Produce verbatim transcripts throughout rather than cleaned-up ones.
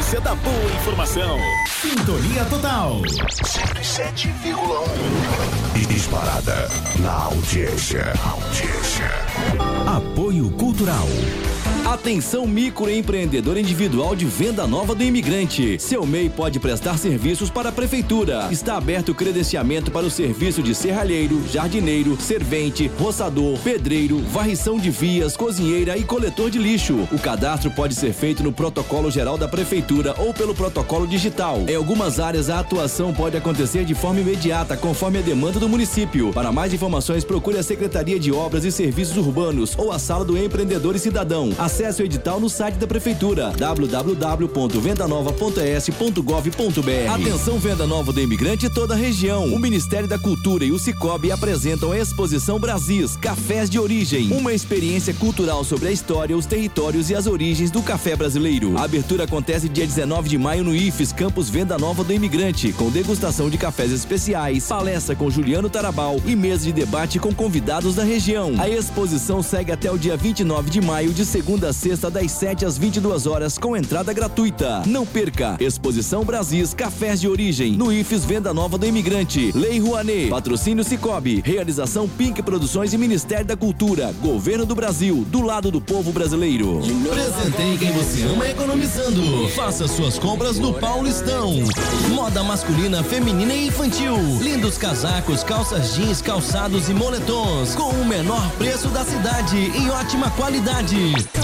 potência da boa informação. Sintonia Total. cento e sete vírgula um. Disparada na audiência. Audiência. Apoio Cultural. Atenção microempreendedor individual de Venda Nova do Imigrante. Seu M E I pode prestar serviços para a Prefeitura. Está aberto o credenciamento para o serviço de serralheiro, jardineiro, servente, roçador, pedreiro, varrição de vias, cozinheira e coletor de lixo. O cadastro pode ser feito no protocolo geral da Prefeitura ou pelo protocolo digital. Em algumas áreas a atuação pode acontecer de forma imediata, conforme a demanda do município. Para mais informações, procure a Secretaria de Obras e Serviços Urbanos ou a Sala do Empreendedor e Cidadão. Acesse o edital no site da Prefeitura, w w w ponto venda nova ponto e s ponto gov ponto b r. Atenção Venda Nova do Imigrante e toda a região. O Ministério da Cultura e o Cicobi apresentam a Exposição Brasis, Cafés de Origem, uma experiência cultural sobre a história, os territórios e as origens do café brasileiro. A abertura acontece dia dezenove de maio no I F E S, Campus Venda Nova do Imigrante, com degustação de cafés especiais, palestra com Juliano Tarabal e mesa de debate com convidados da região. A exposição segue até o dia vinte e nove de maio, de segunda a sexta, das sete às vinte e duas horas, com entrada gratuita. Não perca! Exposição Brasis, Cafés de Origem, no I F E S Venda Nova do Imigrante. Lei Rouanet, patrocínio Cicobi, realização Pink Produções e Ministério da Cultura, Governo do Brasil, do lado do povo brasileiro. Presenteie quem você ama economizando. Faça suas compras no Paulistão. Moda masculina, feminina e infantil. Lindos casacos, calças jeans, calçados e moletons, com o menor preço da cidade, em ótima qualidade.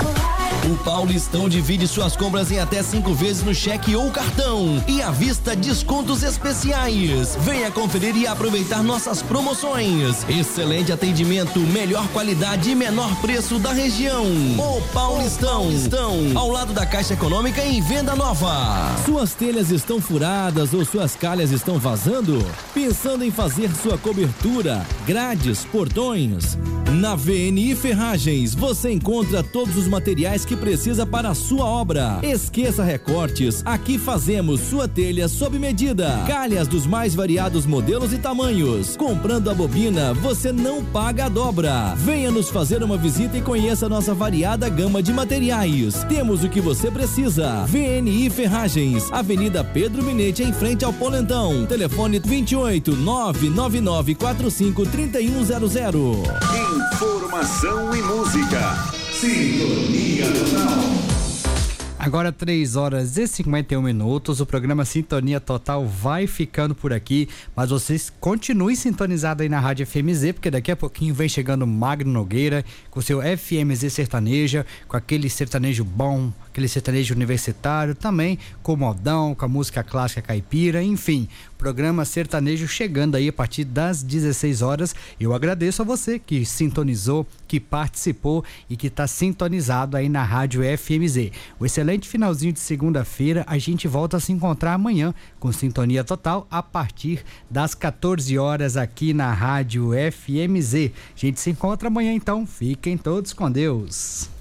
O Paulistão divide suas compras em até cinco vezes no cheque ou cartão. E à vista, descontos especiais. Venha conferir e aproveitar nossas promoções. Excelente atendimento, melhor qualidade e menor preço da região. O Paulistão, estão ao lado da Caixa Econômica em Venda Nova. Suas telhas estão furadas ou suas calhas estão vazando? Pensando em fazer sua cobertura, grades, portões? Na V N I Ferragens você encontra todos os materiais que precisa para a sua obra. Esqueça recortes, aqui fazemos sua telha sob medida. Calhas dos mais variados modelos e tamanhos. Comprando a bobina, você não paga a dobra. Venha nos fazer uma visita e conheça a nossa variada gama de materiais. Temos o que você precisa. V N I Ferragens, Avenida Pedro Minete, em frente ao Polentão. Telefone vinte e oito, nove nove nove quatro cinco, três um zero zero. Informação e música. Sintonia Total. Agora três horas e cinquenta e um minutos, o programa Sintonia Total vai ficando por aqui, mas vocês continuem sintonizados aí na Rádio F M Z, porque daqui a pouquinho vem chegando Magno Nogueira com seu F M Z Sertaneja, com aquele sertanejo bom, aquele sertanejo universitário, também com modão, com a música clássica caipira, enfim, programa sertanejo chegando aí a partir das dezesseis horas. Eu agradeço a você que sintonizou, que participou e que está sintonizado aí na Rádio F M Z. O excelente finalzinho de segunda-feira, a gente volta a se encontrar amanhã com Sintonia Total a partir das quatorze horas aqui na Rádio F M Z. A gente se encontra amanhã então, fiquem todos com Deus.